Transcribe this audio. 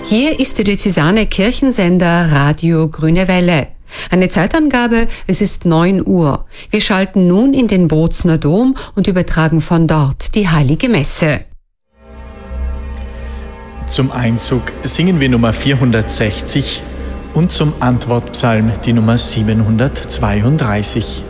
Hier ist der diözesane Kirchensender Radio Grüne Welle. Eine Zeitangabe, es ist 9 Uhr. Wir schalten nun in den Bozner Dom und übertragen von dort die Heilige Messe. Zum Einzug singen wir Nummer 460 und zum Antwortpsalm die Nummer 732.